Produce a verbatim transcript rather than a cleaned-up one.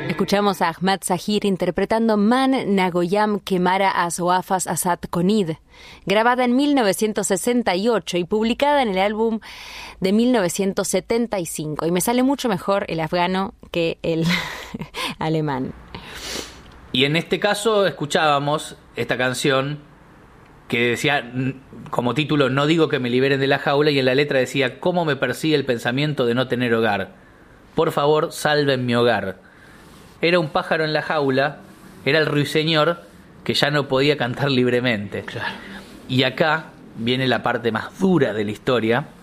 Escuchamos a Ahmad Zahir interpretando Man Nagoyam Kemara As Wafas Asat Konid, grabada en mil novecientos sesenta y ocho y publicada en el álbum de mil novecientos setenta y cinco. Y me sale mucho mejor el afgano que el alemán. Y en este caso escuchábamos esta canción que decía como título "No digo que me liberen de la jaula", y en la letra decía: "Cómo me persigue el pensamiento de no tener hogar. Por favor, salven mi hogar". Era un pájaro en la jaula, era el ruiseñor que ya no podía cantar libremente. Claro. Y acá viene la parte más dura de la historia,